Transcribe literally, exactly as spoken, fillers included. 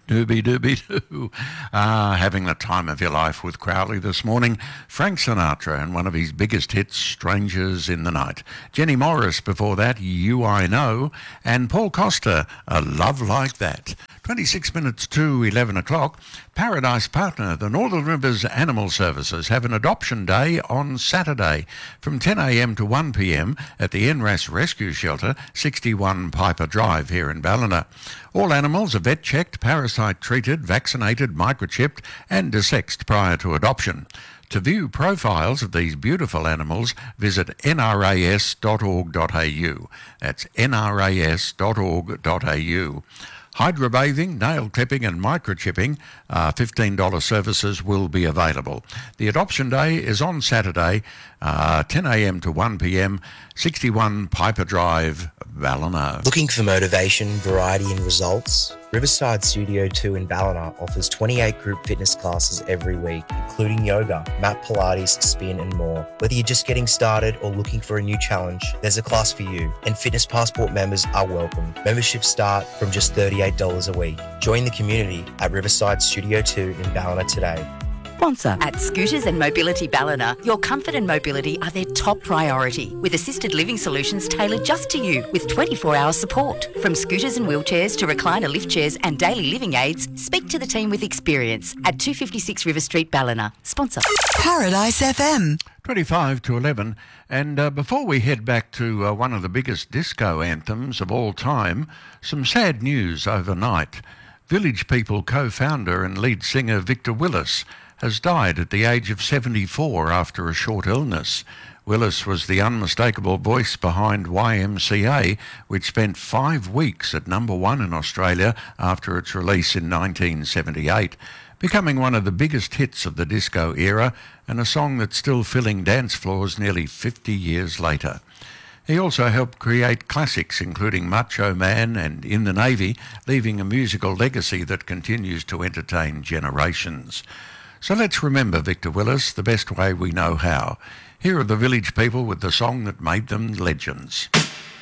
Doobie doobie doo. Ah, having the time of your life with Crowley this morning. Frank Sinatra and one of his biggest hits, Strangers in the Night. Jenny Morris before that, You I Know. And Paul Costa, A Love Like That. twenty-six minutes to eleven o'clock. Paradise Partner, the Northern Rivers Animal Services, have an adoption day on Saturday from ten a m to one p m at the N R A S Rescue Shelter, sixty-one Piper Drive here in Ballina. All animals are vet checked, parasite treated, vaccinated, microchipped and desexed prior to adoption. To view profiles of these beautiful animals, visit n r a s dot org dot a u. That's n r a s dot org dot a u. Hydrobathing, nail clipping and microchipping, uh, fifteen dollars services will be available. The adoption day is on Saturday, uh, ten a m to one p m, sixty-one Piper Drive, Ballina. Looking for motivation, variety and results? Riverside Studio two in Ballina offers twenty-eight group fitness classes every week, including yoga, mat Pilates, spin and more. Whether you're just getting started or looking for a new challenge, there's a class for you, and Fitness Passport members are welcome. Memberships start from just thirty-eight dollars a week. Join the community at Riverside Studio two in Ballina today. Sponsor. At Scooters and Mobility Ballina, your comfort and mobility are their top priority, with assisted living solutions tailored just to you with twenty-four hour support. From scooters and wheelchairs to recliner lift chairs and daily living aids, speak to the team with experience at two fifty-six River Street, Ballina. Sponsor. Paradise F M. twenty-five to eleven, and uh, before we head back to uh, one of the biggest disco anthems of all time, some sad news overnight. Village People co-founder and lead singer Victor Willis has died at the age of seventy-four after a short illness. Willis was the unmistakable voice behind Y M C A, which spent five weeks at number one in Australia after its release in nineteen seventy-eight, becoming one of the biggest hits of the disco era and a song that's still filling dance floors nearly fifty years later. He also helped create classics including Macho Man and In the Navy, leaving a musical legacy that continues to entertain generations. So let's remember Victor Willis the best way we know how. Here are the Village People with the song that made them legends.